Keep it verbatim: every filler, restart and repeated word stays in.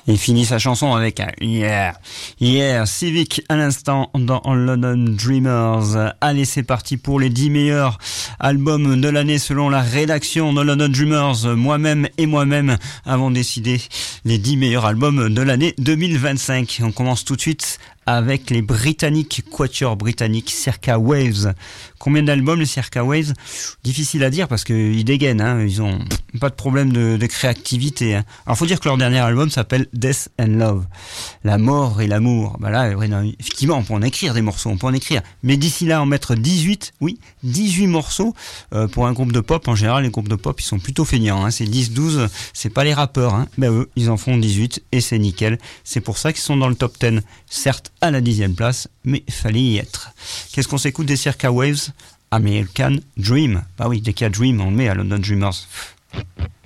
Et finit sa chanson avec un Yeah, Yeah, Civic à l'instant dans London Dreamers. Allez, c'est parti pour les dix meilleurs albums de l'année selon la rédaction de London Dreamers. Moi-même et moi-même avons décidé les dix meilleurs albums de l'année deux mille vingt-cinq. On commence tout de suite avec les Britanniques, quatuor britannique Circa Waves. Combien d'albums les Circa Waves? Difficile à dire parce qu'ils dégainent, hein. Ils ont pas de problème de, de créativité. Hein. Alors faut dire que leur dernier album s'appelle Death and Love, la mort et l'amour. Bah là, effectivement, on peut en écrire des morceaux, on peut en écrire. Mais d'ici là, en mettre dix-huit, oui, dix-huit morceaux euh, pour un groupe de pop. En général, les groupes de pop, ils sont plutôt feignants. Hein. C'est dix douze, c'est pas les rappeurs. Hein. Ben eux, ils en font dix-huit et c'est nickel. C'est pour ça qu'ils sont dans le top dix. Certes, à la dixième place, mais fallait y être. Qu'est-ce qu'on s'écoute des Circa Waves? American Dream. Bah oui, dès qu'il y a Dream, on met à London Dreamers.